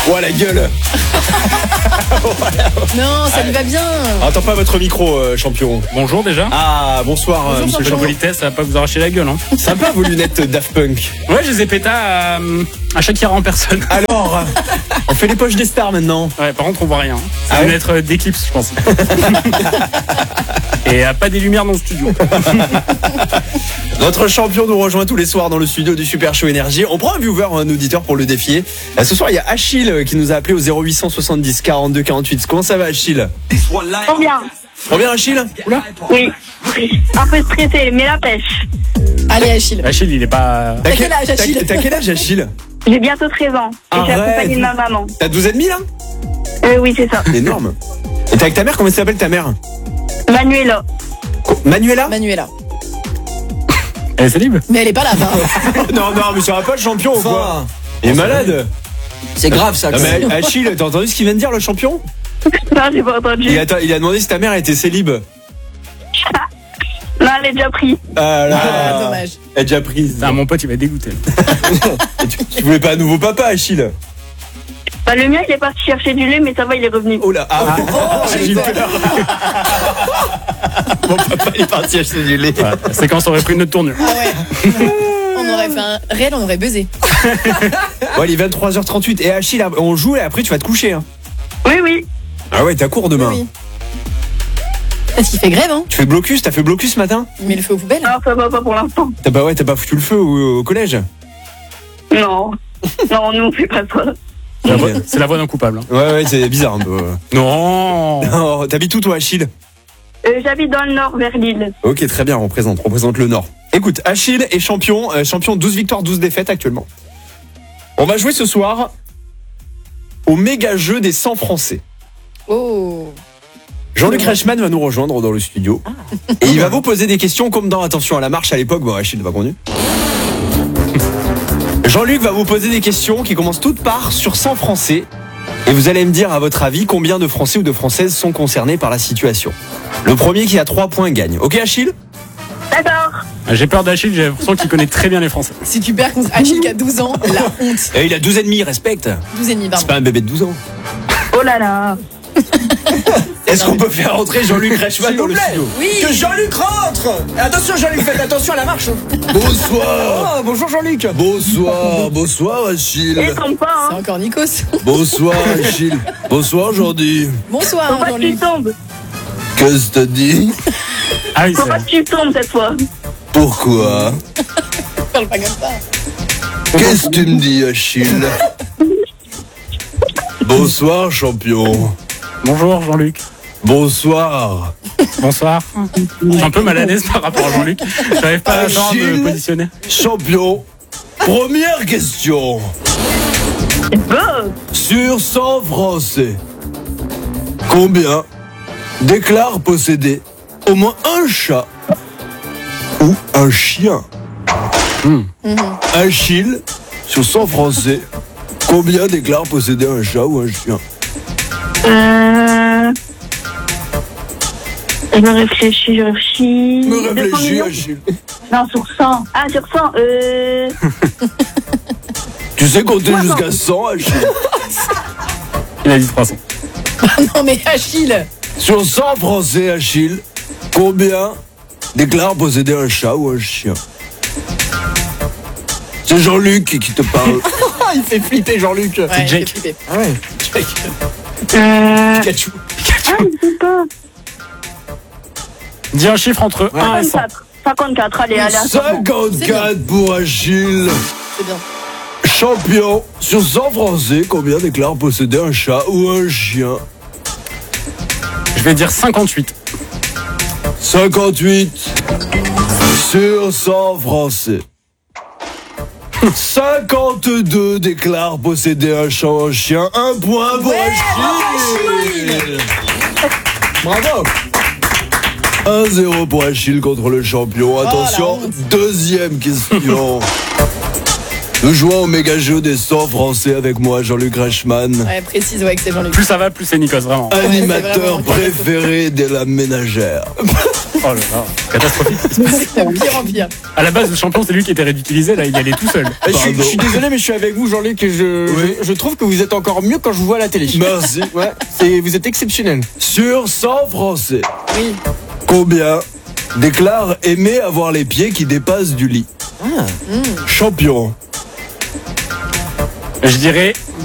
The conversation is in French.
Oh la gueule. Non, ça lui va bien. Attends pas votre micro, champion. Bonjour déjà. Ah, bonsoir, Bonjour, monsieur Monsieur champion. Politesse, ça va pas vous arracher la gueule, hein. Sympa vos lunettes Daft Punk. Ouais, je les ai pétas à Shakira en personne. Alors, on fait les poches des stars maintenant. Ouais, par contre, on voit rien. Ça Ah va ouais être d'éclipse, je pense. Et pas des lumières dans le studio. Notre champion nous rejoint tous les soirs dans le studio du Super Show Énergie. On prend un viewer, un auditeur pour le défier. Ce soir, il y a Achille qui nous a appelé au 0870 42 48. Comment ça va, Achille? Trop bien. Trop bien, Achille? Oula. Oui. Un peu stressé, mais la pêche. Allez, Achille. Achille, il est pas. T'as quel âge, Achille? T'as quel âge, Achille? J'ai bientôt 13 ans. Et je suis Arrête. accompagnée de ma maman. T'as 12 et demi, là? Oui, c'est ça. Énorme. Et t'es avec ta mère? Comment s'appelle ta mère? Manuela. Manuela? Manuela. Elle est célib. Mais elle est pas là, hein. Non, mais ça va pas le champion ou quoi? Il est malade. C'est grave ça. Non, mais Achille, t'as entendu ce qu'il vient de dire, le champion? Non, j'ai pas entendu. Il a demandé si ta mère était célib. Non, elle est déjà prise. Ah là, Ah, dommage. elle est déjà prise. Ah, mon pote, il va être dégoûté. Tu voulais pas un nouveau papa, Achille? Bah, le mien, il est parti chercher du lait, mais ça va, il est revenu. Oh là, j'ai eu peur. Mon papa il est parti acheter du lait. Ouais, la séquence aurait pris une autre tournure. Ah ouais. On aurait fait un réel, on aurait buzzé. Bon, il est 23h38 et Achille, on joue et après tu vas te coucher. Hein. Oui. Ah ouais, t'as cours demain. Oui. Est-ce qu'il fait grève, hein? Tu fais blocus? T'as fait blocus ce matin? Il met le feu aux poubelles. Non, ça va pas pour l'instant. T'as pas foutu le feu au collège? Non. Non, nous, on fait pas ça. C'est la voix d'un coupable. Hein. Ouais, c'est bizarre un peu. Non. Non, t'habites où toi, Achille? J'habite dans le nord, vers Lille. Ok, très bien, on représente le Nord. Écoute, Achille est champion 12 victoires, 12 défaites actuellement. On va jouer ce soir au méga jeu des 100 Français. Oh. Jean-Luc Reichmann va nous rejoindre dans le studio. Et il va vous poser des questions comme dans Attention à la marche à l'époque. Bon, Achille n'a pas connu. Jean-Luc va vous poser des questions qui commencent toutes par sur 100 Français. Et vous allez me dire, à votre avis, combien de Français ou de Françaises sont concernés par la situation. Le premier qui a 3 points gagne. Ok, Achille? D'accord. J'ai peur d'Achille, j'ai l'impression qu'il connaît très bien les Français. Si tu perds contre Achille qui a 12 ans, la honte. Et il a 12 et demi, respecte. 12 et demi, C'est pardon. pas un bébé de 12 ans. Oh là là. Est-ce qu'on peut faire entrer Jean-Luc Reichmann dans le studio? Oui. Que Jean-Luc rentre. Attention Jean-Luc, faites attention à la marche. Bonsoir. Oh, bonjour Jean-Luc. Bonsoir Achille. Et tombe pas, C'est hein. encore Nikos. Bonsoir Achille. Bonsoir Jordi. Bonsoir, Faut pas que tu Jean-Luc. tombes. Qu'est-ce que t'as dit? Ah oui, Faut c'est pas que tu tombes cette fois. Pourquoi? Parle pas comme ça. Qu'est-ce que tu me dis Achille? Bonsoir champion. Bonjour Jean-Luc. Bonsoir. Bonsoir. Je suis un peu mal à l'aise par rapport à Jean-Luc. J'arrive pas à savoir Achille. me positionner. Champion. Première question. Go. Sur 100 Français, combien déclarent posséder au moins un chat ou un chien? Achille, sur 100 Français, combien déclarent posséder un chat ou un chien? Je me réfléchis. Me 200 réfléchis millions. Achille. Non, sur 100. Ah, sur 100. Tu sais compter 300. jusqu'à 100 Achille? Il a dit 300. Non mais Achille. Sur 100 Français Achille, combien déclarent posséder un chat ou un chien? C'est Jean-Luc qui te parle. Il fait flipper Jean-Luc. Ouais, il Jake. fait flipper. Ah ouais. Pikachu. Ah, je sais pas. Dis un chiffre entre 1 et 100. 54. 54, allez, allez. à 54 pour Achille. C'est bien. Champion, sur 100 Français, combien déclarent posséder un chat ou un chien? Je vais dire 58. 58 sur 100 Français. 52 déclarent posséder un chat ou un chien. Un point pour Achille. Bravo. 1-0 pour Achille contre le champion. Attention, la honte. deuxième question. Nous jouons au méga jeu des 100 Français avec moi, Jean-Luc Reichmann, Ouais, précise, ouais, que c'est Jean-Luc. Plus ça va, plus c'est Nikos, vraiment. c'est animateur vraiment préféré de la ménagère. Oh là là, catastrophique. C'est de pire en pire. À la base, le champion, c'est lui qui était ridiculisé, là, il y allait tout seul. Je suis désolé, mais je suis avec vous, Jean-Luc, et je trouve que vous êtes encore mieux quand je vous vois à la télé. Merci. Ouais, vous êtes exceptionnel. Sur 100 Français, Oui. combien déclarent aimer avoir les pieds qui dépassent du lit? Champion. Je dirais